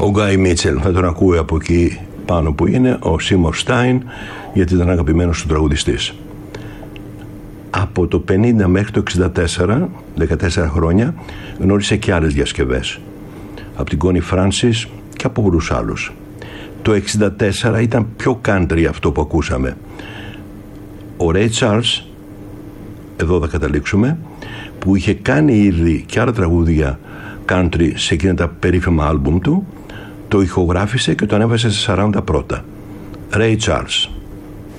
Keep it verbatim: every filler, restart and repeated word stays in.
Ο Γκάι Μίτσελ, θα τον ακούει από εκεί πάνω που είναι, ο Σίμορ Στάιν, γιατί ήταν αγαπημένος του τραγουδιστής. Από το πενήντα μέχρι το εξήντα τέσσερα, δεκατέσσερα χρόνια, γνώρισε και άλλες διασκευές. Από την Κόνι Φράνσις και από πολλούς άλλους. Το εξήντα τέσσερα ήταν πιο country αυτό που ακούσαμε. Ο Ray Charles, εδώ θα καταλήξουμε, που είχε κάνει ήδη και άλλα τραγούδια country σε εκείνα τα περίφημα άλμπουμ του, το ηχογράφησε και το ανέβασε σε σαράντα πρώτα. Ray Charles.